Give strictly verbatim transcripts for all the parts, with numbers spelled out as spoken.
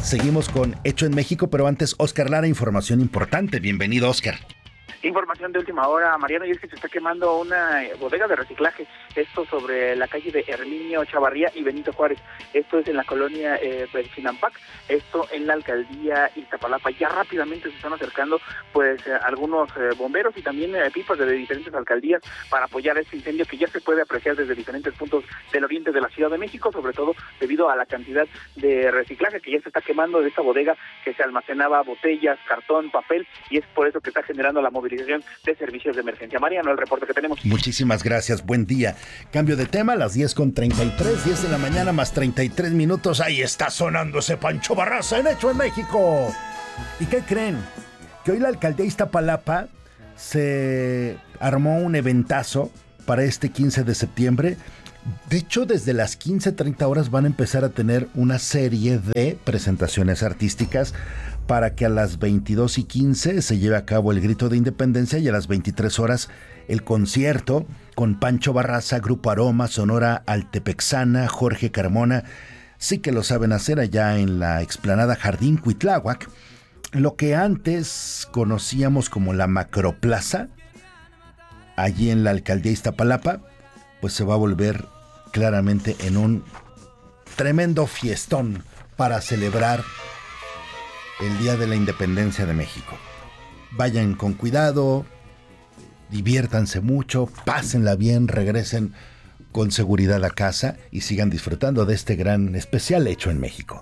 Seguimos con Hecho en México, pero antes, Oscar Lara, información importante. Bienvenido, Oscar. Información de última hora, Mariano, y es que se está quemando una bodega de reciclaje, esto sobre la calle de Herminio Chavarría y Benito Juárez, esto es en la colonia eh, Chinampac, esto en la alcaldía Iztapalapa. Ya rápidamente se están acercando pues eh, algunos eh, bomberos y también eh, pipas de diferentes alcaldías para apoyar este incendio que ya se puede apreciar desde diferentes puntos del oriente de la Ciudad de México, sobre todo debido a la cantidad de reciclaje que ya se está quemando de esta bodega que se almacenaba botellas, cartón, papel, y es por eso que está generando la movilización de servicios de emergencia. Mariano, el reporte que tenemos. Muchísimas gracias, buen día. Cambio de tema, a las diez con treinta y tres, diez de la mañana más treinta y tres minutos. Ahí está sonando ese Pancho Barraza en Hecho en México. ¿Y qué creen? Que hoy la alcaldía de Iztapalapa se armó un eventazo para este quince de septiembre. De hecho, desde las quince treinta horas van a empezar a tener una serie de presentaciones artísticas para que a las veintidós y quince se lleve a cabo el grito de independencia y a las veintitrés horas el concierto con Pancho Barraza, Grupo Aroma, Sonora Altepexana, Jorge Carmona. Sí que lo saben hacer allá en la explanada Jardín Cuitláhuac, lo que antes conocíamos como la Macroplaza, allí en la alcaldía Iztapalapa, pues se va a volver claramente en un tremendo fiestón para celebrar el Día de la Independencia de México. Vayan con cuidado, diviértanse mucho, pásenla bien, regresen con seguridad a casa y sigan disfrutando de este gran especial Hecho en México.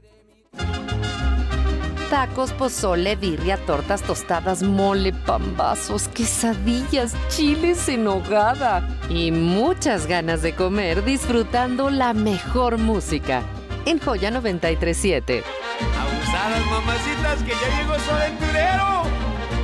Tacos, pozole, birria, tortas, tostadas, mole, pambazos, quesadillas, chiles en nogada y muchas ganas de comer disfrutando la mejor música en Joya noventa y tres punto siete. Abusadas, mamacitas, que ya llegó su aventura.